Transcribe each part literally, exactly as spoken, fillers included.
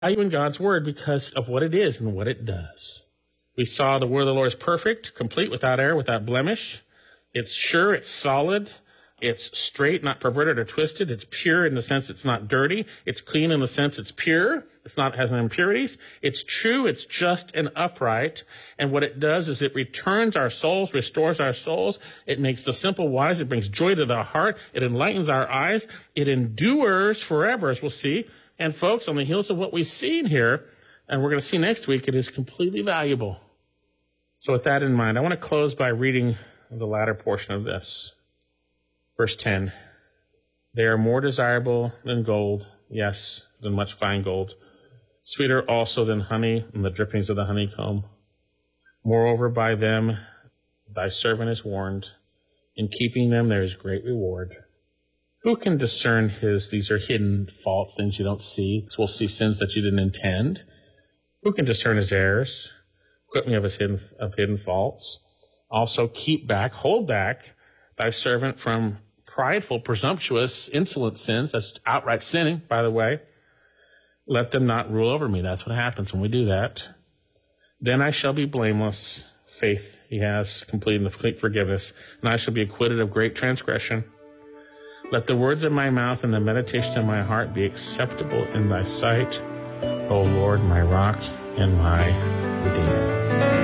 value in God's word because of what it is and what it does. We saw the word of the Lord is perfect, complete, without error, without blemish. It's sure, it's solid, it's straight, not perverted or twisted. It's pure in the sense it's not dirty. It's clean in the sense it's pure. It's not has no impurities. It's true, it's just and upright. And what it does is it returns our souls, restores our souls. It makes the simple wise. It brings joy to the heart. It enlightens our eyes. It endures forever, as we'll see. And folks, on the heels of what we've seen here, and we're going to see next week, it is completely valuable. So with that in mind, I want to close by reading the latter portion of this. Verse ten, they are more desirable than gold, yes, than much fine gold, sweeter also than honey and the drippings of the honeycomb. Moreover, by them thy servant is warned. In keeping them there is great reward. Who can discern his, these are hidden faults, things you don't see. So we'll see sins that you didn't intend. Who can discern his errors? Quit me of his hidden, of hidden faults. Also keep back, hold back thy servant from prideful, presumptuous, insolent sins. That's outright sinning, by the way. Let them not rule over me. That's what happens when we do that. Then I shall be blameless. Faith he has, complete and complete forgiveness. And I shall be acquitted of great transgression. Let the words of my mouth and the meditation of my heart be acceptable in thy sight, O Lord, my rock and my redeemer.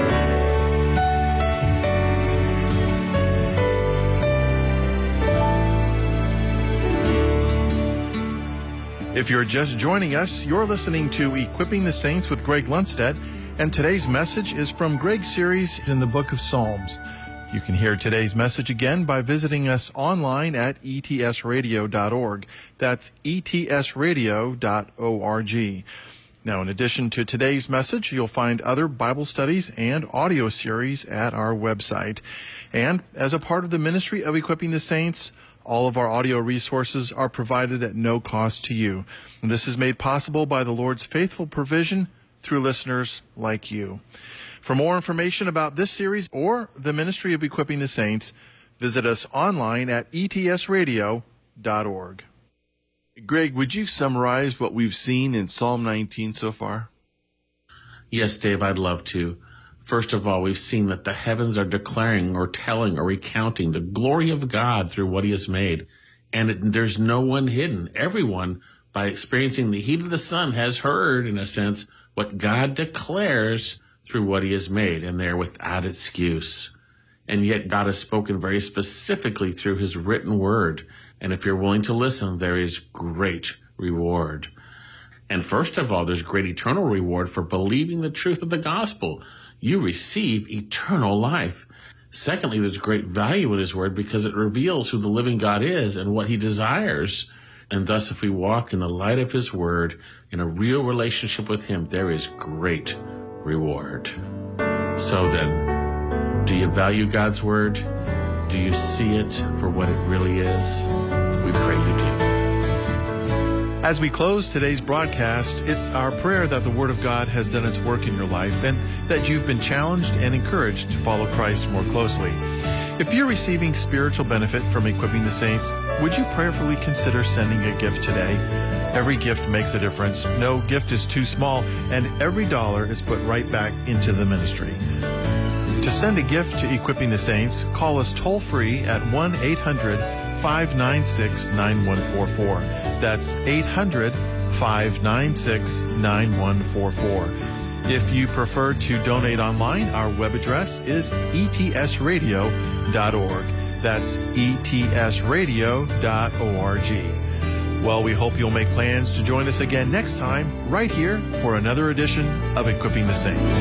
If you're just joining us, you're listening to Equipping the Saints with Greg Lundstedt, and today's message is from Greg's series in the book of Psalms. You can hear today's message again by visiting us online at E T S radio dot org. That's E T S radio dot org. Now, in addition to today's message, you'll find other Bible studies and audio series at our website. And as a part of the ministry of Equipping the Saints, all of our audio resources are provided at no cost to you. And this is made possible by the Lord's faithful provision through listeners like you. For more information about this series or the ministry of Equipping the Saints, visit us online at E T S radio dot org. Greg, would you summarize what we've seen in Psalm nineteen so far? Yes, Dave, I'd love to. First of all, we've seen that the heavens are declaring or telling or recounting the glory of God through what he has made. And it, there's no one hidden. Everyone, by experiencing the heat of the sun, has heard, in a sense, what God declares through what he has made, and they're without excuse. And yet God has spoken very specifically through his written word. And if you're willing to listen, there is great reward. And first of all, there's great eternal reward for believing the truth of the gospel. You receive eternal life. Secondly, there's great value in his word because it reveals who the living God is and what he desires. And thus, if we walk in the light of his word, in a real relationship with him, there is great reward. So then, do you value God's word? Do you see it for what it really is? We pray you do. As we close today's broadcast, it's our prayer that the Word of God has done its work in your life and that you've been challenged and encouraged to follow Christ more closely. If you're receiving spiritual benefit from Equipping the Saints, would you prayerfully consider sending a gift today? Every gift makes a difference. No gift is too small, and every dollar is put right back into the ministry. To send a gift to Equipping the Saints, call us toll-free at one eight hundred five nine six nine one four four. That's eight hundred five nine six nine one four four. If you prefer to donate online, our web address is E T S radio dot org. That's E T S radio dot org. Well, we hope you'll make plans to join us again next time, right here, for another edition of Equipping the Saints.